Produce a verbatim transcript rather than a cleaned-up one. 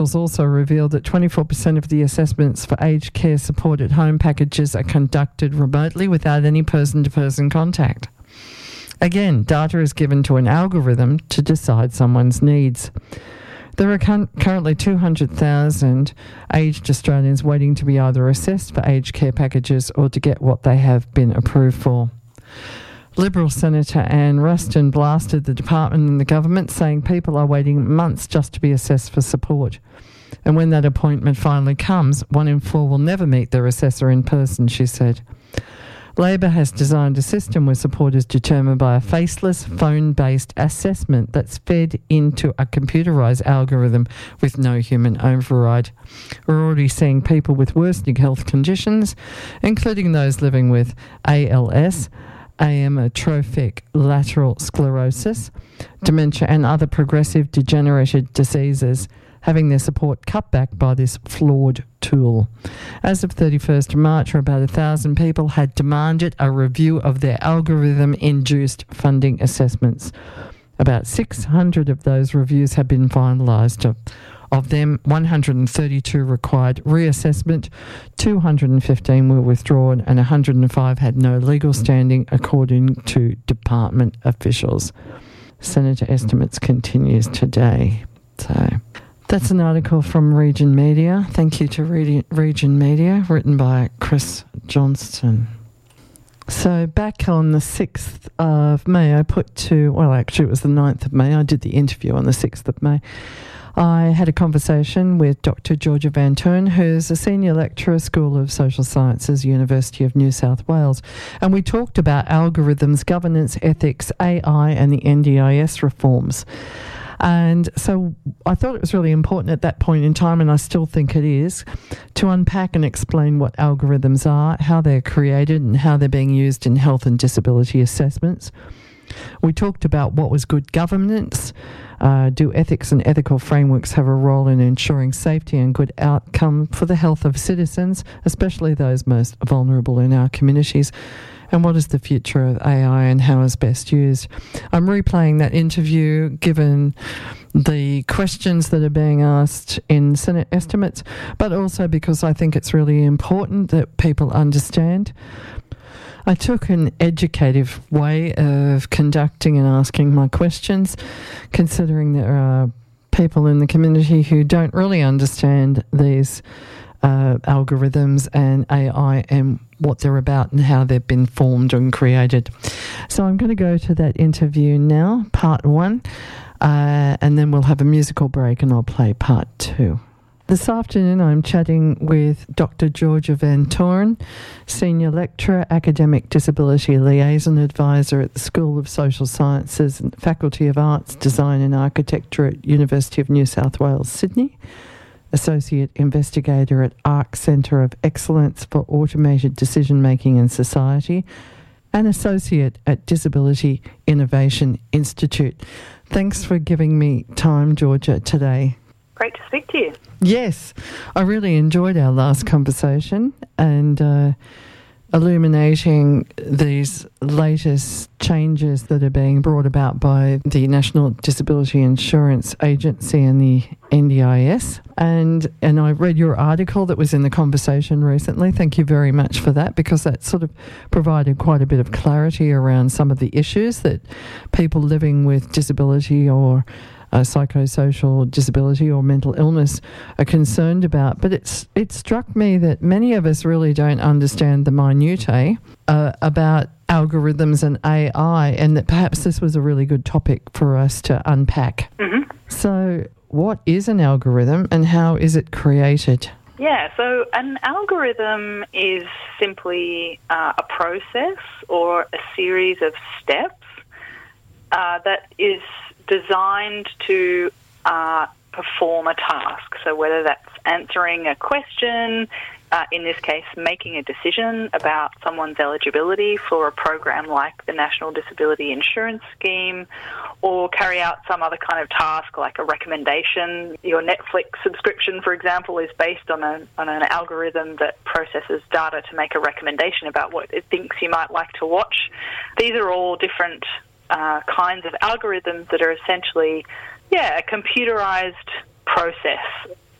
also revealed that twenty-four percent of the assessments for aged care support at home packages are conducted remotely without any person-to-person contact. Again, data is given to an algorithm to decide someone's needs. There are con- currently two hundred thousand aged Australians waiting to be either assessed for aged care packages or to get what they have been approved for. Liberal Senator Anne Ruston blasted the department and the government, saying people are waiting months just to be assessed for support. And when that appointment finally comes, one in four will never meet their assessor in person, she said. Labor has designed a system where support is determined by a faceless, phone-based assessment that's fed into a computerised algorithm with no human override. We're already seeing people with worsening health conditions, including those living with A L S, amyotrophic lateral sclerosis, dementia and other progressive degenerative diseases, having their support cut back by this flawed tool. As of thirty-first of March, about one thousand people had demanded a review of their algorithm-induced funding assessments. About six hundred of those reviews have been finalised. Of, of them, one hundred thirty-two required reassessment, two hundred fifteen were withdrawn, and one hundred five had no legal standing, according to department officials. Senator Estimates continues today. So that's an article from Region Media. Thank you to Region Media, written by Chris Johnston. So back on the sixth of May, I put to, well, actually it was the ninth of May. I did the interview on the sixth of May. I had a conversation with Doctor Georgia Van Toorn, who's a senior lecturer, School of Social Sciences, University of New South Wales. And we talked about algorithms, governance, ethics, A I and the N D I S reforms. And so I thought it was really important at that point in time, and I still think it is, to unpack and explain what algorithms are, how they're created and how they're being used in health and disability assessments. We talked about what was good governance. Uh, do ethics and ethical frameworks have a role in ensuring safety and good outcome for the health of citizens, especially those most vulnerable in our communities? And what is the future of A I and how is best used? I'm replaying that interview given the questions that are being asked in Senate estimates, but also because I think it's really important that people understand. I took an educative way of conducting and asking my questions, considering there are people in the community who don't really understand these uh, algorithms and A I and what they're about and how they've been formed and created. So I'm going to go to that interview now, part one, uh, and then we'll have a musical break and I'll play part two. This afternoon I'm chatting with Doctor Georgia Van Toorn, Senior Lecturer, Academic Disability Liaison Advisor at the School of Social Sciences and Faculty of Arts, Design and Architecture at University of New South Wales, Sydney, Associate Investigator at ARC Centre of Excellence for Automated Decision Making in Society, and Associate at Disability Innovation Institute. Thanks for giving me time, Georgia, today. Great to speak to you. Yes, I really enjoyed our last conversation and uh, illuminating these latest changes that are being brought about by the National Disability Insurance Agency and the N D I S. And and I read your article that was in the conversation recently. Thank you very much for that, because that sort of provided quite a bit of clarity around some of the issues that people living with disability or Uh, psychosocial disability or mental illness are concerned about. But it's it struck me that many of us really don't understand the minutiae uh, about algorithms and A I, and that perhaps this was a really good topic for us to unpack. Mm-hmm. So what is an algorithm and how is it created? Yeah, so an algorithm is simply uh, a process or a series of steps uh, that is designed to uh, perform a task. So whether that's answering a question, uh, in this case making a decision about someone's eligibility for a program like the National Disability Insurance Scheme, or carry out some other kind of task like a recommendation. Your Netflix subscription, for example, is based on, a, on an algorithm that processes data to make a recommendation about what it thinks you might like to watch. These are all different Uh, kinds of algorithms that are essentially, yeah, a computerized process